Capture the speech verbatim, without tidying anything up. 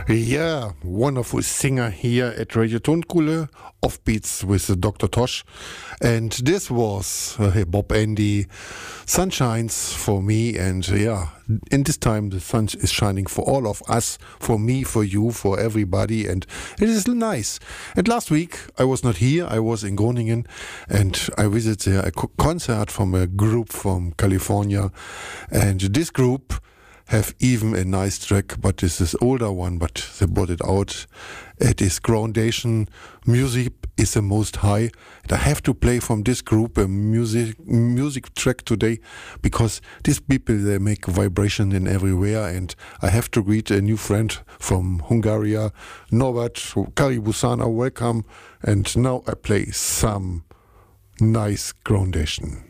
Yeah, wonderful singer here at Radio Tonkohle, Offbeats with uh, Doctor Tosh. And this was uh, Bob Andy, Sun Shines for me. And uh, yeah, in this time the sun is shining for all of us, for me, for you, for everybody. And it is nice. And last week I was not here, I was in Groningen. And I visited a co- concert from a group from California. And this group have even a nice track, but this is older one, but they brought it out. It is Groundation. Music is the most high. And I have to play from this group a music music track today because these people, they make vibration in everywhere. And I have to greet a new friend from Hungary, Norbert Karibusana. Welcome. And now I play some nice Groundation.